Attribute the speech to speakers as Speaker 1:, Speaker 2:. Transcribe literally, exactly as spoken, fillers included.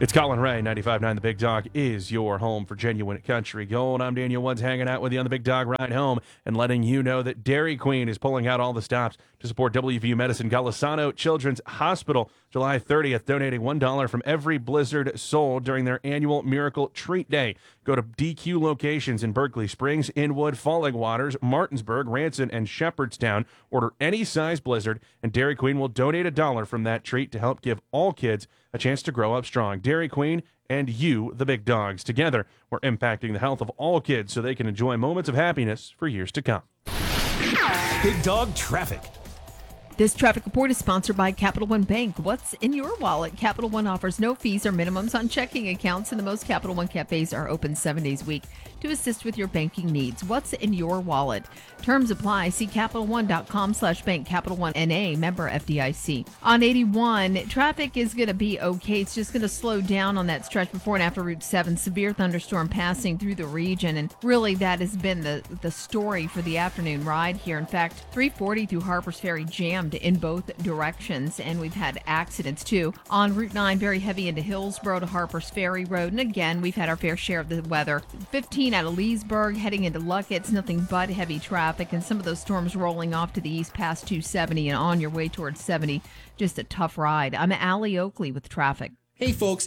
Speaker 1: It's Colin Ray, ninety-five point nine The Big Dog is your home for genuine country gold. I'm Daniel Woods, hanging out with you on The Big Dog Ride Home and letting you know that Dairy Queen is pulling out all the stops to support W V U Medicine Golisano Children's Hospital. July thirtieth, donating one dollar from every Blizzard sold during their annual Miracle Treat Day. Go to D Q locations in Berkeley Springs, Inwood, Falling Waters, Martinsburg, Ranson, and Shepherdstown. Order any size Blizzard, and Dairy Queen will donate a dollar from that treat to help give all kids a chance to grow up strong. Dairy Queen and you, the big dogs. Together, we're impacting the health of all kids so they can enjoy moments of happiness for years to come.
Speaker 2: Big Dog Traffic.
Speaker 3: This traffic report is sponsored by Capital One Bank. What's in your wallet? Capital One offers no fees or minimums on checking accounts, and the most Capital One cafes are open seven days a week to assist with your banking needs. What's in your wallet? Terms apply. See Capital One dot com slash bank. Capital One N A, member F D I C. On eighty-one, traffic is going to be okay. It's just going to slow down on that stretch before and after Route seven. Severe thunderstorm passing through the region, and really that has been the, the story for the afternoon ride here. In fact, three forty through Harpers Ferry jammed in both directions, and we've had accidents too. On Route nine, very heavy into Hillsborough to Harpers Ferry Road, and again, we've had our fair share of the weather. fifteen out of Leesburg, heading into Luckett's, nothing but heavy traffic, and some of those storms rolling off to the east past two seventy and on your way towards seventy. Just a tough ride. I'm Allie Oakley with traffic.
Speaker 4: Hey folks,